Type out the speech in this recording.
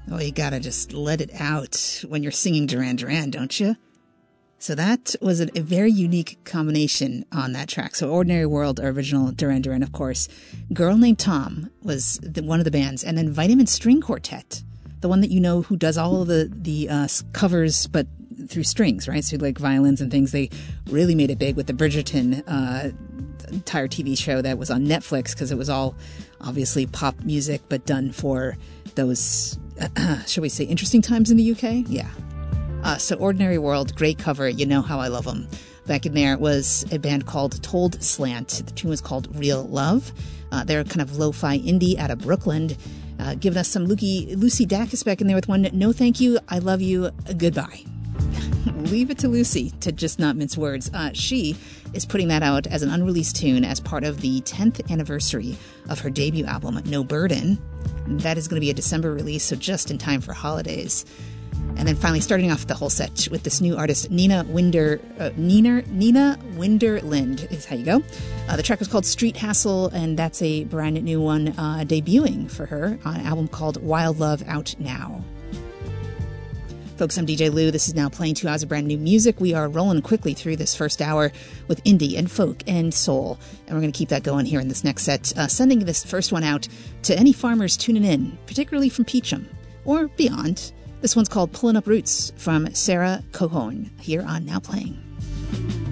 Oh, you gotta just let it out when you're singing Duran Duran, don't you? So that was a very unique combination on that track. So Ordinary World, original Duran Duran, of course. Girl Named Tom was one of the bands. And then Vitamin String Quartet, the one that you know who does all of the covers, but through strings, right? So like violins and things. They really made it big with the Bridgerton entire TV show that was on Netflix, because it was all obviously pop music, but done for those, shall we say, interesting times in the UK? Yeah. So Ordinary World, great cover. You know how I love them. Back in there was a band called Told Slant. The tune was called Real Love. They're kind of lo-fi indie out of Brooklyn. Giving us some Lucy Dacus back in there with one, No Thank You, I Love You, Goodbye. Leave it to Lucy to just not mince words. She is putting that out as an unreleased tune as part of the 10th anniversary of her debut album, No Burden. That is going to be a December release, so just in time for holidays. And then finally starting off the whole set with this new artist, Nina Winderlind is how you go. The track was called Street Hassle, and that's a brand new one debuting for her on an album called Wild Love, out now. Folks, I'm DJ Lou. This is now playing 2 hours of brand new music. We are rolling quickly through this first hour with indie and folk and soul. And we're going to keep that going here in this next set. Sending this first one out to any farmers tuning in, particularly from Peacham or beyond. This one's called Pulling Up Roots from Sarah Cohorn here on Now Playing.